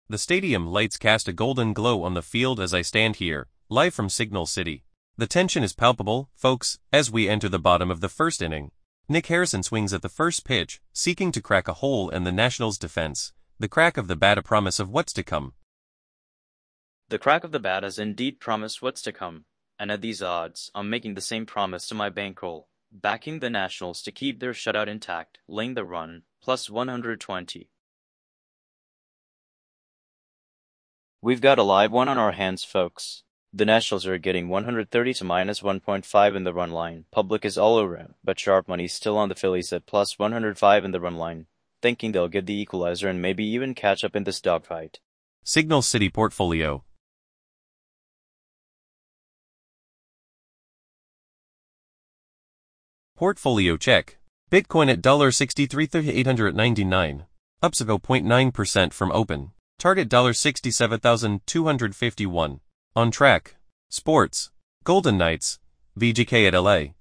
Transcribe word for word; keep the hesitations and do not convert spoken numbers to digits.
The stadium lights cast a golden glow on the field as I stand here, live from Signal City. The tension is palpable, folks, as we enter the bottom of the first inning. Nick Harrison swings at the first pitch, seeking to crack a hole in the Nationals' defense. The crack of the bat a promise of what's to come. The crack of the bat has indeed promised what's to come, and at these odds, I'm making the same promise to my bankroll, backing the Nationals to keep their shutout intact, laying the run, plus one hundred twenty. We've got a live one on our hands, folks. The Nationals are getting one hundred thirty to minus one point five in the run line. Public is all around, but sharp money's still on the Phillies at plus one hundred five in the run line, thinking they'll get the equalizer and maybe even catch up in this dogfight. Signal City Portfolio. Portfolio check. Bitcoin at sixty-three thousand eight hundred ninety-nine, up zero point nine percent from open. Target sixty-seven thousand two hundred fifty-one. On track. Sports. Golden Knights. V G K at L A.